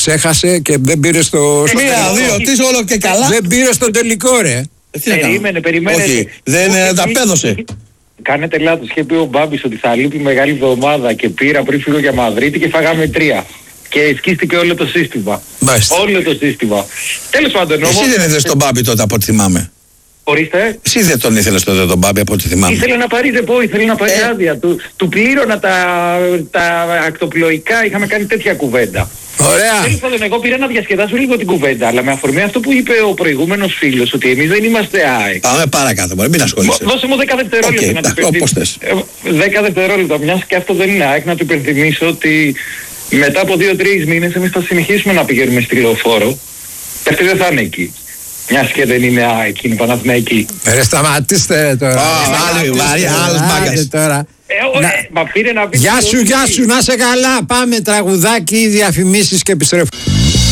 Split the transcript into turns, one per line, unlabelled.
ξέχασε και δεν πήρε στο.
1-2, τι όλο και καλά.
Δεν πήρε στο τελικό, ρε.
Περιμένε.
Όχι, δεν τα απέδωσε.
Κάνετε λάθος. Είχε πει ο Μπάμπης ότι θα λείπει μεγάλη εβδομάδα και πήρα πριν φύγω για Μαδρίτη και φάγαμε 3. Και σκίστηκε όλο το σύστημα.
Μάλιστα.
Όλο το σύστημα. Τέλος πάντων όμως.
Εσύ δεν ήθελες τον Μπάμπη τότε από ό,τι θυμάμαι.
Ορίστε.
Εσύ δεν τον ήθελες τότε τον Μπάμπη από ό,τι θυμάμαι.
Ήθελε να πάρει ρεπό, ήθελε να πάρει άδεια. Του πλήρωνα τα ακτοπλοϊκά, είχαμε κάνει τέτοια κουβέντα.
Ωραία.
Τέλος πάντων, εγώ πήρα να διασκεδάσω λίγο την κουβέντα, αλλά με αφορμή αυτό που είπε ο προηγούμενος φίλος, ότι εμείς δεν είμαστε ΑΕΚ.
Πάμε παρακάτω, μην ασχολείσαι.
Δώσε μου 10 δευτερόλεπτα να του υπενθυμίσω. 10 δευτερόλεπτα, μιας και αυτό δεν είναι ΑΕΚ, να του υπενθυμίσω ότι μετά από 2-3 μήνες εμείς θα συνεχίσουμε να πηγαίνουμε στη Λεωφόρο και αυτή δεν θα είναι εκεί. Μιας και δεν είναι ΑΕΚ, είναι Παναθηναϊκή.
Ρε σταματήστε τώρα.
Άλλος μάγκας.
Μα πήρε να πει.
Γεια σου, να σε καλά. Πάμε τραγουδάκι, διαφημίσεις και επιστρέφουμε.